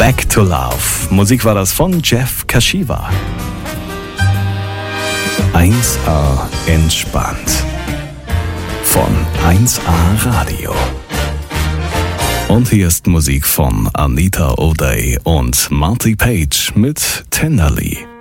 Back to Love. Musik war das von Jeff Kashiwa. 1A entspannt. Von 1A Radio. Und hier ist Musik von Anita O'Day und Marty Page mit Tenderly.